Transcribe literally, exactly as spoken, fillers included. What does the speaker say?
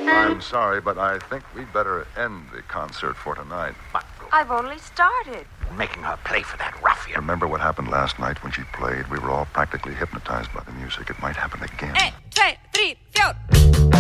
I'm sorry, but I think we'd better end the concert for tonight. But I've only started. making her play for that ruffian. Remember what happened last night when she played? We were all practically hypnotized by the music. It might happen again. Un, two, three, four.